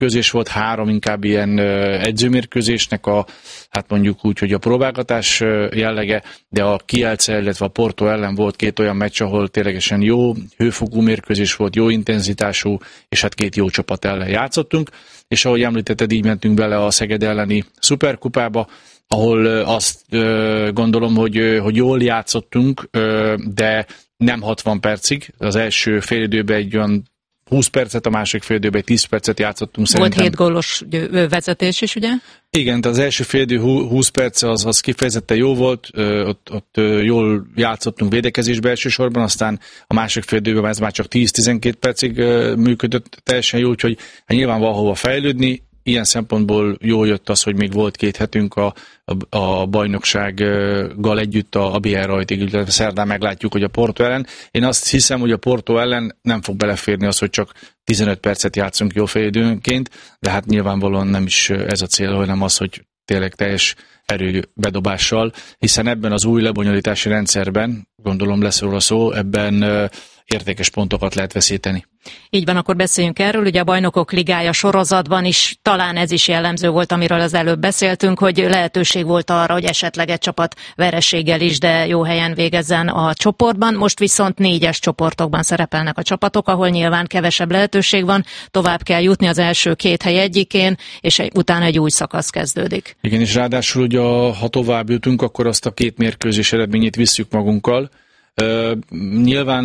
mérkőzés volt, 3 inkább ilyen edzőmérkőzésnek hát mondjuk úgy, hogy a próbálgatás jellege, de a Kielce, illetve a Porto ellen volt 2 olyan meccs, ahol ténylegesen jó hőfokú mérkőzés volt, jó intenzitású, és hát 2 jó csapat ellen játszottunk, és ahogy említetted, így mentünk bele a Szeged elleni szuperkupába, ahol azt gondolom, hogy jól játszottunk, de nem 60 percig. Az első félidőben egy olyan 20 percet, a másik félidőben egy 10 percet játszottunk. Volt 7 gólos vezetés is, ugye? Igen, az első félidő 20 perc az kifejezetten jó volt, ott jól játszottunk védekezésbe elsősorban, aztán a másik félidőben ez már csak 10-12 percig működött teljesen jó, úgyhogy nyilván van hova fejlődni. Ilyen szempontból jól jött az, hogy még volt 2 hetünk a bajnoksággal együtt a BL rajtig, illetve szerdán meglátjuk, hogy a Porto ellen. Én azt hiszem, hogy a Porto ellen nem fog beleférni az, hogy csak 15 percet játszunk jó félidőnként, de hát nyilvánvalóan nem is ez a cél, hanem az, hogy tényleg teljes erőbedobással, hiszen ebben az új lebonyolítási rendszerben, gondolom lesz róla szó, ebben értékes pontokat lehet veszíteni. Így van, akkor beszéljünk erről. Ugye a Bajnokok Ligája sorozatban is talán ez is jellemző volt, amiről az előbb beszéltünk, hogy lehetőség volt arra, hogy esetleg egy csapat vereséggel is, de jó helyen végezzen a csoportban. Most viszont 4-es csoportokban szerepelnek a csapatok, ahol nyilván kevesebb lehetőség van, tovább kell jutni az első 2 hely egyikén, és utána egy új szakasz kezdődik. Igen, és ráadásul ugye, ha tovább jutunk, akkor azt a 2 mérkőzés eredményét visszük magunkkal. Nyilván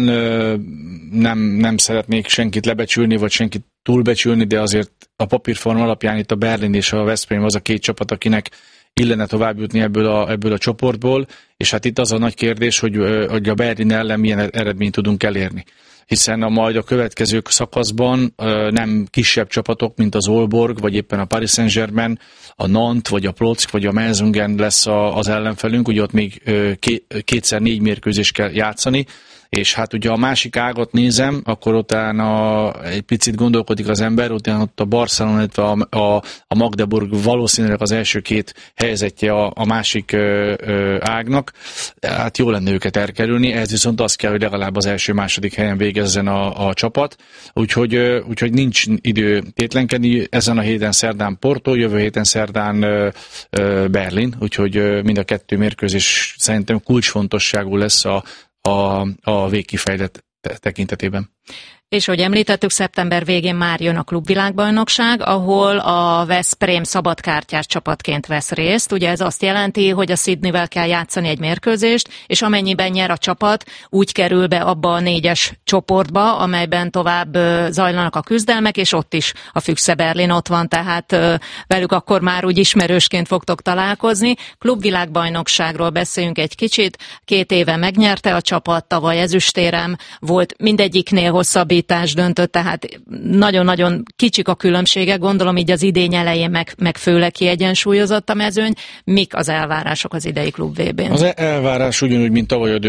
nem szeretnék senkit lebecsülni, vagy senkit túlbecsülni, de azért a papírforma alapján itt a Berlin és a Veszprém az a 2 csapat, akinek illene tovább jutni ebből a csoportból, és hát itt az a nagy kérdés, hogy a Berlin ellen milyen eredményt tudunk elérni. Hiszen majd a következő szakaszban nem kisebb csapatok, mint az Aalborg, vagy éppen a Paris Saint-Germain, a Nantes, vagy a Plock, vagy a Melsungen lesz az ellenfelünk, ugye ott még 2x4 mérkőzést kell játszani, és hát ugye a másik ágat nézem, akkor utána egy picit gondolkodik az ember, utána ott a Barcelona, illetve a Magdeburg valószínűleg az első 2 helyezettje a másik ágnak. Hát jó lenne őket elkerülni, ehhez viszont az kell, hogy legalább az első-második helyen végezzen a csapat. Úgyhogy nincs idő tétlenkedni. Ezen a héten szerdán Porto, jövő héten szerdán Berlin, úgyhogy mind a 2 mérkőzés szerintem kulcsfontosságú lesz a végkifejlet tekintetében. És ahogy említettük, szeptember végén már jön a klubvilágbajnokság, ahol a Veszprém szabadkártyás csapatként vesz részt. Ugye ez azt jelenti, hogy a Sydneyvel kell játszani egy mérkőzést, és amennyiben nyer a csapat, úgy kerül be abba a 4-es csoportba, amelyben tovább zajlanak a küzdelmek, és ott is a Füchse Berlin ott van, tehát velük akkor már úgy ismerősként fogtok találkozni. Klubvilágbajnokságról beszéljünk egy kicsit. 2 éve megnyerte a csapat, tavaly ezüstérem volt, mindegyiknél hosszabb döntött, tehát nagyon-nagyon kicsik a különbségek, gondolom így az idény elején meg főleg kiegyensúlyozott a mezőny. Mik az elvárások az idei klub VB-n? Az elvárás ugyanúgy, mint tavaly a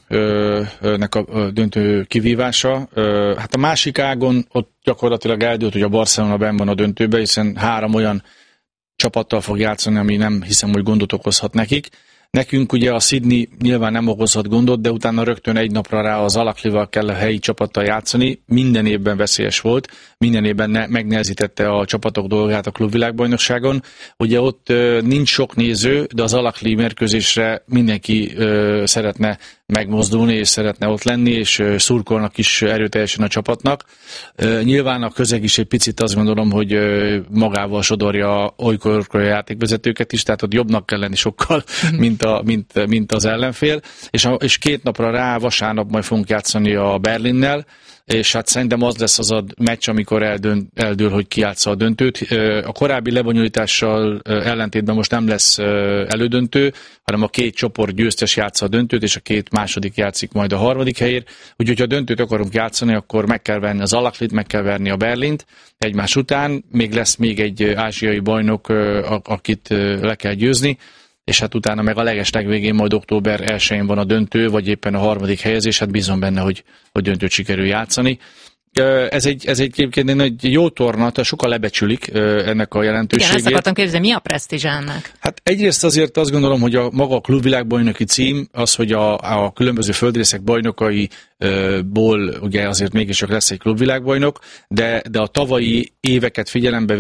döntő kivívása. Hát a másik ágon ott gyakorlatilag eldőlt, hogy a Barcelona benn van a döntőbe, hiszen 3 olyan csapattal fog játszani, ami nem hiszem, hogy gondot okozhat nekik. Nekünk ugye a Sydney nyilván nem okozhat gondot, de utána rögtön egy napra rá az Al-Ahlival kell a helyi csapattal játszani. Minden évben veszélyes volt, minden évben megnehezítette a csapatok dolgát a klubvilágbajnokságon. Ugye ott nincs sok néző, de az Al-Ahli mérkőzésre mindenki szeretne megmozdulni, és szeretne ott lenni, és szurkolnak is erőteljesen a csapatnak. Nyilván a közeg is egy picit azt gondolom, hogy magával sodorja olykor a játékvezetőket is, tehát ott jobbnak kell lenni sokkal, mint az ellenfél. És 2 napra rá, vasárnap majd fogunk játszani a Berlinnel, és hát szerintem az lesz az a meccs, amikor eldől, hogy ki játsza a döntőt. A korábbi lebonyolítással ellentétben most nem lesz elődöntő, hanem a 2 csoport győztes játsza a döntőt, és a 2 második játszik majd a 3. helyért. Úgyhogy ha döntőt akarunk játszani, akkor meg kell venni az Al-Ahlit, meg kell verni a Berlint egymás után. Még lesz még egy ázsiai bajnok, akit le kell győzni, és hát utána meg a legeslegvégén majd október 1-én van a döntő, vagy éppen a 3. helyezés, hát bízom benne, hogy döntőt sikerül játszani. Ez egyébként egy jó torna, tehát sokan lebecsülik ennek a jelentőségét. Igen, ezt akartam kérdezni, mi a presztízs ennek? Hát egyrészt azért azt gondolom, hogy maga a klubvilágbajnoki cím, az, hogy a különböző földrészek bajnokaiból ugye azért mégiscsak lesz egy klubvilágbajnok, de a tavalyi éveket figyelembe